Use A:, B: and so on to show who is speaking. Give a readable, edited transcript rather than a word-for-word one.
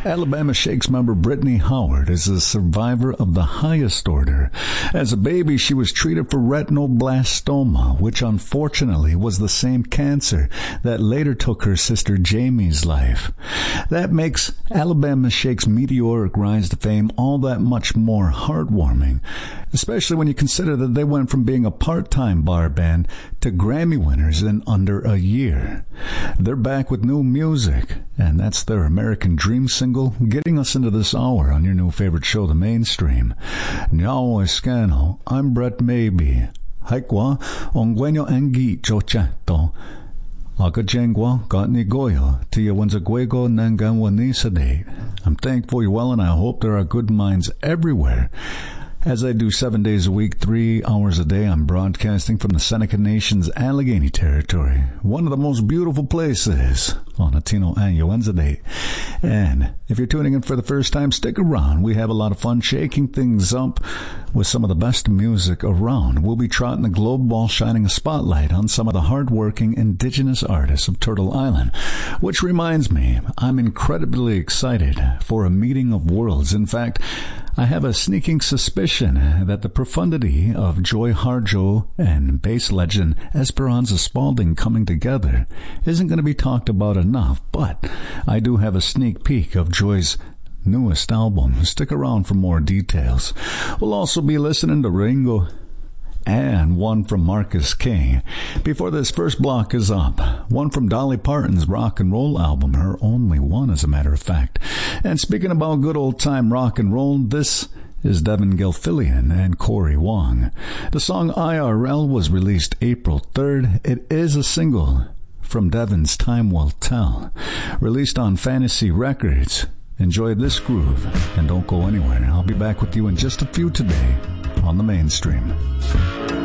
A: Alabama Shakes member Brittany Howard is a survivor of the highest order. As a baby, she was treated for retinoblastoma, which unfortunately was the same cancer that later took her sister Jamie's life. That makes Alabama Shakes' meteoric rise to fame all that much more heartwarming, especially when you consider that they went from being a part-time bar band to Grammy winners in under a year. They're back with new music, and that's their American Dream single, getting us into this hour on your new favorite show, The Mainstream. Nyao Escano, I'm Brett Maybe. Haikwa, ongwenyo engi chochato. Akajengwa gatni goyo, tia wanzaguego nanganwani sade. I'm thankful you're well, and I hope there are good minds everywhere. As I do 7 days a week, 3 hours a day, I'm broadcasting from the Seneca Nation's Allegheny Territory, one of the most beautiful places on Latino Año Wednesday. And if you're tuning in for the first time, stick around. We have a lot of fun shaking things up with some of the best music around. We'll be trotting the globe while shining a spotlight on some of the hardworking indigenous artists of Turtle Island. Which reminds me, I'm incredibly excited for a meeting of worlds. In fact, I have a sneaking suspicion that the profundity of Joy Harjo and bass legend Esperanza Spalding coming together isn't going to be talked about enough, but I do have a sneak peek of Joy's newest album. Stick around for more details. We'll also be listening to Ringo and one from Marcus King. Before this first block is up, one from Dolly Parton's rock and roll album, her only one as a matter of fact. And speaking about good old time rock and roll, this is Devin Gilfillian and Corey Wong. The song IRL was released April 3rd. It is a single from Devin's Time Will Tell, released on Fantasy Records. Enjoy this groove and don't go anywhere. I'll be back with you in just a few today on The Mainstream.